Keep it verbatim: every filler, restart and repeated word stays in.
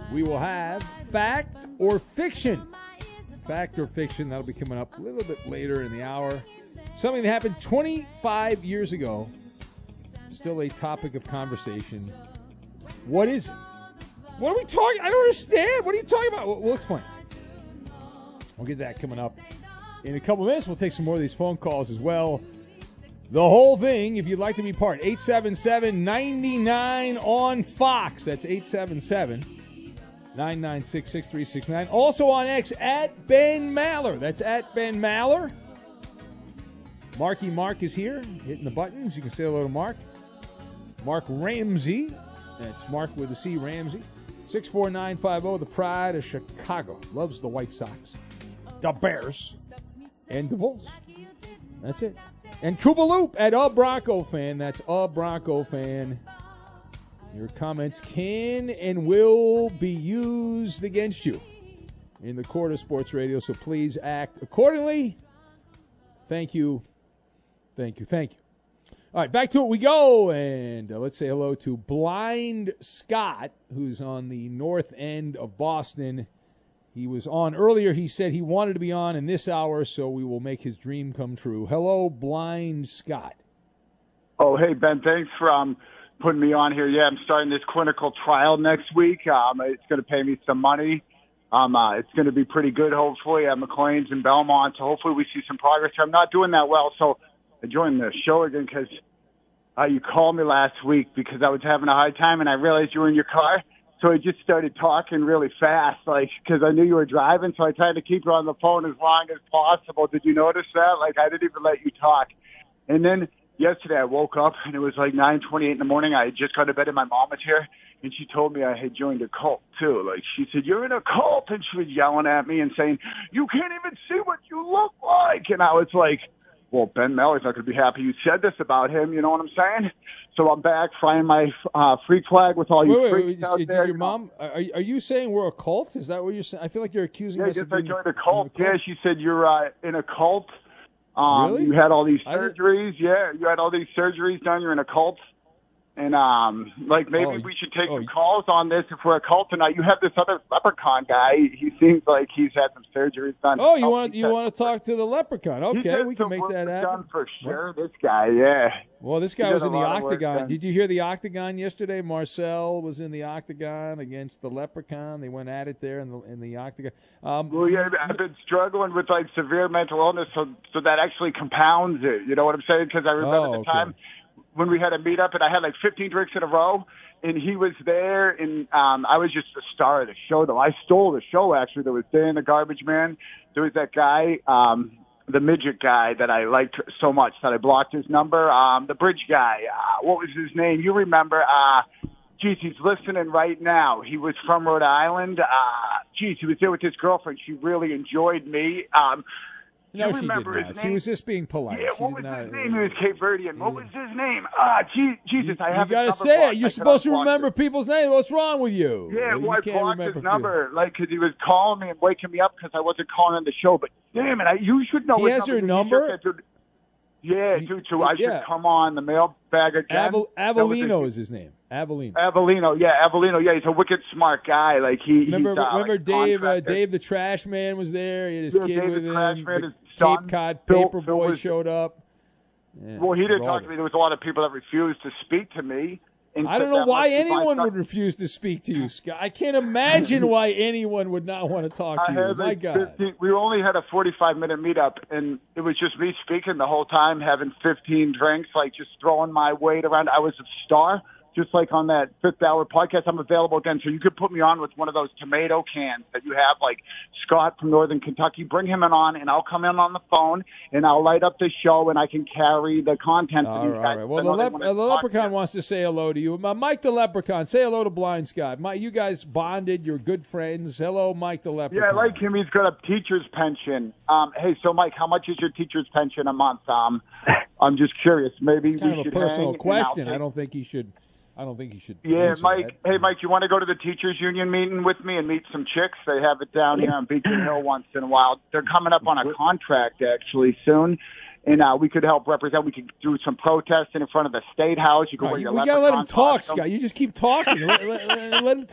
we will have fact or fiction. Fact or fiction, that'll be coming up a little bit later in the hour. Something that happened twenty-five years ago. Still a topic of conversation. What is it? What are we talking? I don't understand. What are you talking about? We'll, we'll explain. We'll get that coming up in a couple of minutes. We'll take some more of these phone calls as well. The whole thing, if you'd like to be part, eight seven seven, nine nine on Fox. That's eight seven seven, nine nine six, six three six nine. Also on X, at Ben Maller. That's at Ben Maller. Marky Mark is here, hitting the buttons. You can say hello to Mark. Mark Ramsey. That's Mark with a C, Ramsey. six four nine five zero, the pride of Chicago. Loves the White Sox, the Bears, and the Bulls. That's it. And Cuba Loop at a Bronco fan. That's a Bronco fan. Your comments can and will be used against you in the court of sports radio, so please act accordingly. Thank you. Thank you. Thank you. All right, back to it we go, and uh, let's say hello to Blind Scott, who's on the north end of Boston. He was on earlier. He said he wanted to be on in this hour, so we will make his dream come true. Hello, Blind Scott. Oh, hey, Ben, thanks for um, putting me on here. Yeah, I'm starting this clinical trial next week. Um, it's going to pay me some money. Um, uh, it's going to be pretty good, hopefully, at McLean's in Belmont, so hopefully we see some progress here. I'm not doing that well, so I joined the show again because uh, you called me last week because I was having a hard time, and I realized you were in your car. So I just started talking really fast, like, because I knew you were driving, so I tried to keep you on the phone as long as possible. Did you notice that? Like, I didn't even let you talk. And then yesterday I woke up, and it was like nine twenty-eight in the morning. I had just got to bed, and my mom was here, and she told me I had joined a cult, too. Like, she said, you're in a cult, and she was yelling at me and saying, you can't even see what you look like. And I was like, well, Ben Maller's not going to be happy you said this about him, you know what I'm saying? So I'm back flying my uh, freak flag with all you wait, freaks wait, out did there. Your mom, are, are you saying we're a cult? Is that what you're saying? I feel like you're accusing yeah, us yes, of I being joined a a cult. cult. Yeah, she said you're uh, in a cult. Um, really? You had all these I surgeries. Yeah, you had all these surgeries done. You're in a cult. And, um, like, maybe Oh, we should take oh, some calls on this if we're a cult tonight. You have this other leprechaun guy. He seems like he's had some surgeries done. Oh, you Oh, want he you said- want to talk to the leprechaun? he Okay, did we can some make work that happen. done for sure. This guy, yeah. Well, this He guy did was a in the lot of work octagon. done. Did you hear the octagon yesterday? Marcel was in the octagon against the leprechaun. They went at it there in the in the octagon. Um, Well, yeah, I've been struggling with like severe mental illness, so so that actually compounds it. You know what I'm saying? Because I remember Oh, the okay. time when we had a meetup, and I had like fifteen drinks in a row, and he was there, and um, I was just the star of the show. Though I stole the show. Actually, there was Dan the Garbage Man. There was that guy, um, the midget guy that I liked so much that I blocked his number. Um, the bridge guy. Uh, what was his name? You remember? Uh, Geez, he's listening right now. He was from Rhode Island. Uh, geez, he was there with his girlfriend. She really enjoyed me. Um, no, you she did remember not. his She name? was just being polite. Yeah, She what did was not, his name? He was Cape Verdean. What was his name? Ah, gee, Jesus, You, I you have his got to number say blocked. it. You're I supposed to cannot block remember it. people's names. What's wrong with you? Yeah, you well, I can't blocked remember his people. number, like, because he was calling me and waking me up because I wasn't calling on the show. But damn it, I, you should know He his has your You number? should- dude. Yeah, You- dude, so I should yeah. come on the mailbag again. Avel, That was Avellino his- is his name. Avellino. Avellino, yeah, Avellino, yeah, he's a wicked smart guy. Like he, Remember, he's, uh, remember like a Dave? Uh, contractor. Dave the Trash Man was there. He had his Yeah, kid Dave with the him. Trash Man, the his son, Cape Cod Phil- Paper Phil Boy was- showed up. Yeah, Well, he didn't all talk of to it. me. There was a lot of people that refused to speak to me. and I don't said know that why must be my anyone son. would refuse to speak to you, Scott. I can't imagine why anyone would not want to talk to I you. had My like God. fifteen, we only had a forty-five minute meetup, and it was just me speaking the whole time, having fifteen drinks, like just throwing my weight around. I was a star, just like on that Fifth Hour podcast. I'm available again, so you could put me on with one of those tomato cans that you have, like Scott from Northern Kentucky. Bring him in on, and I'll come in on the phone, and I'll light up the show, and I can carry the content All for right, these all guys. right. Well, I the, know they lep- wanna uh, the talk to leprechaun you. wants to say hello to you. Uh, Mike the leprechaun, say hello to Blind Scott. Mike, you guys bonded. You're good friends. Hello, Mike the leprechaun. Yeah, I like him. He's got a teacher's pension. Um, hey, so Mike, how much is your teacher's pension a month? Um, I'm just curious. Maybe It's kind we of a should personal hang, and I'll question. I take- don't think he should. I don't think he should. Yeah, answer Mike. that. Hey, Mike, you want to go to the teachers union meeting with me and meet some chicks? They have it down here on Beacon Hill once in a while. They're coming up on a contract actually soon, and uh, we could help represent. We could do some protesting in front of the State House. You could All wear right, your we gotta let him leprechaun talk, costume. Scott. You just keep talking. let, let- let him